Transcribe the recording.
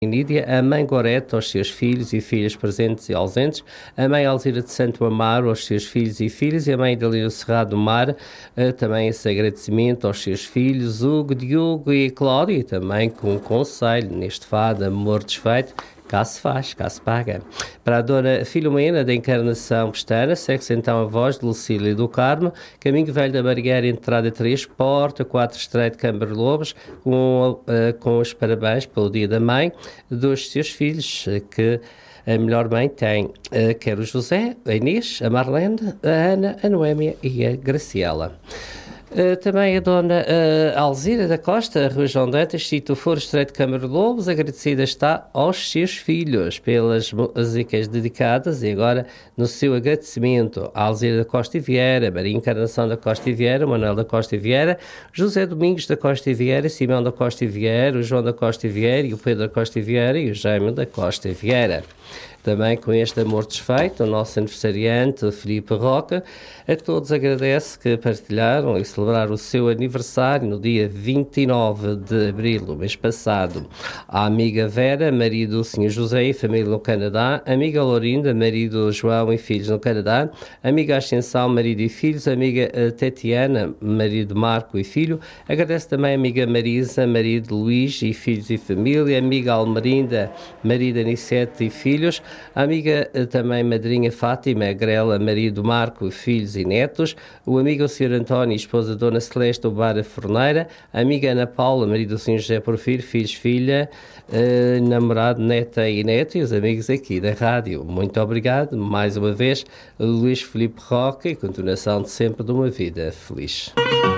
Nídia, a mãe Gorete, aos seus filhos e filhas presentes e ausentes, a mãe Alzira de Santo Amaro, aos seus filhos e filhas, e a mãe Dalila Cerrado do Mar, também esse agradecimento aos seus filhos, Hugo, Diogo e Cláudia, e também com um conselho neste fado, amor desfeito, cá se faz, cá se paga. Para a dona Filomena da Encarnação Pestana, segue-se então a voz de Lucília do Carmo, Caminho Velho da Bargueira, entrada 3, porta 4, Estreito de Câmara Lobos, com os parabéns pelo Dia da Mãe dos seus filhos, que a melhor mãe tem, quer o José, a Inês, a Marlene, a Ana, a Noémia e a Graciela. Também a dona Alzira da Costa, Rua João Dantas, Sítio Foro, Estreito de Câmara de Lobos, agradecida está aos seus filhos pelas músicas dedicadas e agora no seu agradecimento a Alzira da Costa e Vieira, Maria Encarnação da Costa e Vieira, Manuel da Costa e Vieira, José Domingos da Costa e Vieira, Simão da Costa e Vieira, o João da Costa e Vieira e o Pedro da Costa e Vieira e o Jaime da Costa e Vieira. Também com este amor desfeito, o nosso aniversariante Filipe Roca, a todos agradece que partilharam e celebraram o seu aniversário no dia 29 de abril, do mês passado. A amiga Vera, marido do Sr. José e família no Canadá, amiga Lourinda, marido do João e filhos no Canadá, amiga Ascensão, marido e filhos, amiga Tatiana, marido Marco e filho, agradece também a amiga Marisa, marido Luís e filhos e família, amiga Almerinda, marido Anicete e filhos, a amiga também madrinha Fátima Grela, marido Marco, filhos e netos, o amigo Sr. António, esposa Dona Celeste Obara Forneira, a amiga Ana Paula, marido do Sr. José Porfírio, filhos, filha, namorado, neta e neto, e os amigos aqui da rádio. Muito obrigado, mais uma vez, Luís Filipe Roca, e continuação de sempre de uma vida feliz.